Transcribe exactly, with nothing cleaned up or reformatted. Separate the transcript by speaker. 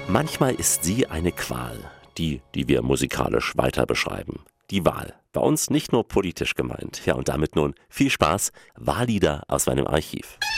Speaker 1: Manchmal ist sie eine Qual, die, die wir musikalisch weiter beschreiben. Die Wahl. Bei uns nicht nur politisch gemeint. Ja, und damit nun viel Spaß. Wahllieder aus meinem Archiv.